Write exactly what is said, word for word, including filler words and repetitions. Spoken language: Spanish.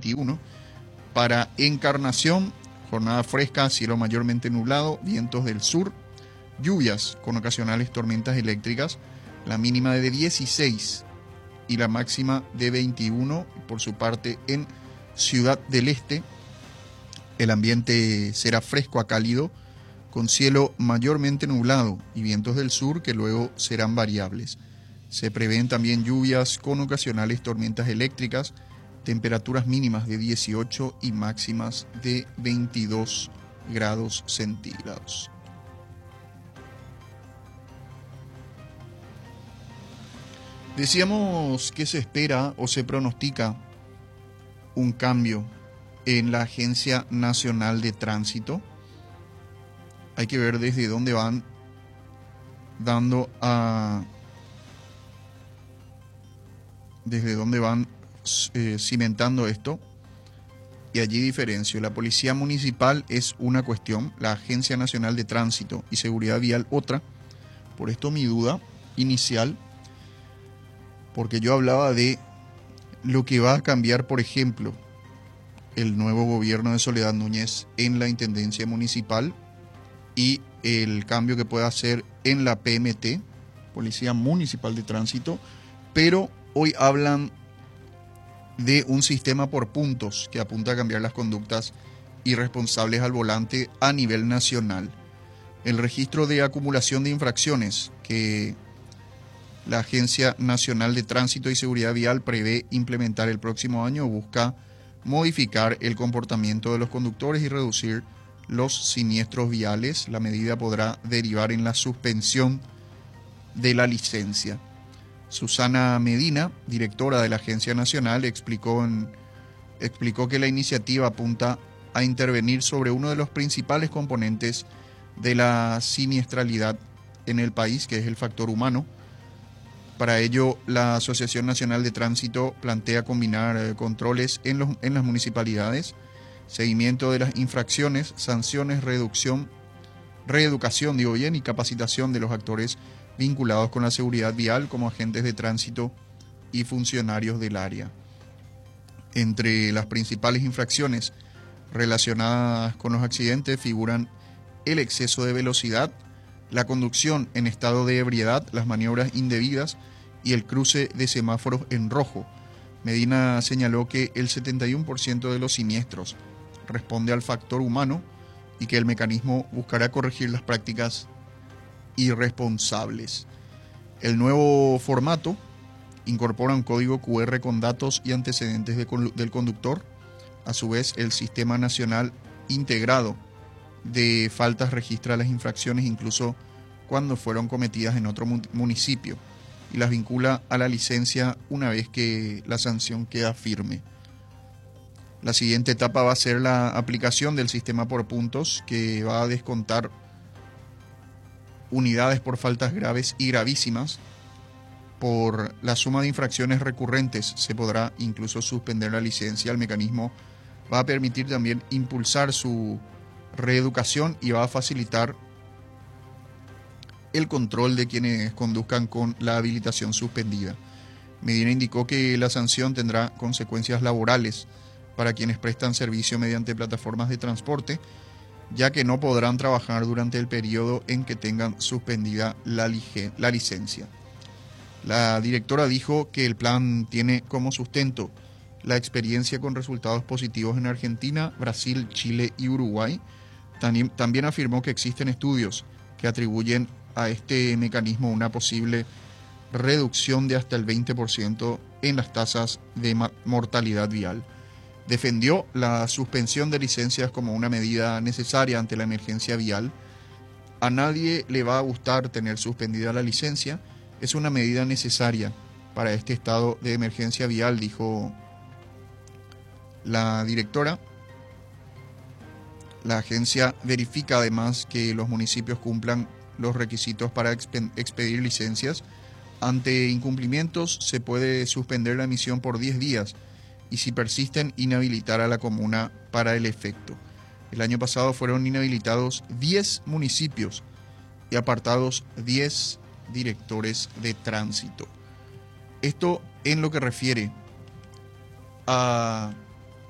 veintiuno. Para Encarnación, jornada fresca, cielo mayormente nublado, vientos del sur, lluvias con ocasionales tormentas eléctricas, la mínima de dieciséis y la máxima de veintiuno. Por su parte, en Ciudad del Este, el ambiente será fresco a cálido, con cielo mayormente nublado y vientos del sur que luego serán variables. Se prevén también lluvias con ocasionales tormentas eléctricas, temperaturas mínimas de dieciocho y máximas de veintidós grados centígrados. Decíamos que se espera o se pronostica un cambio en la Agencia Nacional de Tránsito. Hay que ver desde dónde van dando a... desde dónde van eh, cimentando esto. Y allí diferencio. La Policía Municipal es una cuestión, la Agencia Nacional de Tránsito y Seguridad Vial otra. Por esto mi duda inicial, porque yo hablaba de lo que va a cambiar, por ejemplo, el nuevo gobierno de Soledad Núñez en la Intendencia Municipal y el cambio que pueda hacer en la P M T, Policía Municipal de Tránsito, pero hoy hablan de un sistema por puntos que apunta a cambiar las conductas irresponsables al volante a nivel nacional. El registro de acumulación de infracciones que la Agencia Nacional de Tránsito y Seguridad Vial prevé implementar el próximo año busca modificar el comportamiento de los conductores y reducir los siniestros viales. La medida podrá derivar en la suspensión de la licencia. Susana Medina, directora de la Agencia Nacional, explicó, en, explicó que la iniciativa apunta a intervenir sobre uno de los principales componentes de la siniestralidad en el país, que es el factor humano. Para ello, la Asociación Nacional de Tránsito plantea combinar eh, controles en, los, en las municipalidades, seguimiento de las infracciones, sanciones, reducción, reeducación, digo bien, y capacitación de los actores vinculados con la seguridad vial como agentes de tránsito y funcionarios del área. Entre las principales infracciones relacionadas con los accidentes figuran el exceso de velocidad, la conducción en estado de ebriedad, las maniobras indebidas y el cruce de semáforos en rojo. Medina señaló que el setenta y uno por ciento de los siniestros responde al factor humano y que el mecanismo buscará corregir las prácticas irresponsables. El nuevo formato incorpora un código cu erre con datos y antecedentes de, del conductor. A su vez, el Sistema Nacional Integrado de Faltas registra las infracciones incluso cuando fueron cometidas en otro municipio y las vincula a la licencia una vez que la sanción queda firme. La siguiente etapa va a ser la aplicación del sistema por puntos, que va a descontar unidades por faltas graves y gravísimas. Por la suma de infracciones recurrentes se podrá incluso suspender la licencia. El mecanismo va a permitir también impulsar su reeducación y va a facilitar el control de quienes conduzcan con la habilitación suspendida. Medina indicó que la sanción tendrá consecuencias laborales para quienes prestan servicio mediante plataformas de transporte, ya que no podrán trabajar durante el periodo en que tengan suspendida la, lige, la licencia. La directora dijo que el plan tiene como sustento la experiencia con resultados positivos en Argentina, Brasil, Chile y Uruguay. También, también afirmó que existen estudios que atribuyen a este mecanismo una posible reducción de hasta el veinte por ciento en las tasas de mortalidad vial. Defendió la suspensión de licencias como una medida necesaria ante la emergencia vial. A nadie le va a gustar tener suspendida la licencia. Es una medida necesaria para este estado de emergencia vial, dijo la directora. La agencia verifica además que los municipios cumplan los requisitos para expedir licencias. Ante incumplimientos se puede suspender la emisión por diez días y, si persisten, inhabilitar a la comuna para el efecto. El año pasado fueron inhabilitados diez municipios y apartados diez directores de tránsito. Esto en lo que refiere a